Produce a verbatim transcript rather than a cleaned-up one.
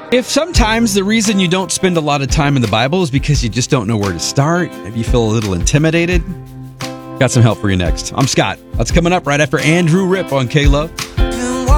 If sometimes the reason you don't spend a lot of time in the Bible is because you just don't know where to start, if you feel a little intimidated, got some help for you next. I'm Scott. That's coming up right after Andrew Ripp on K-Love.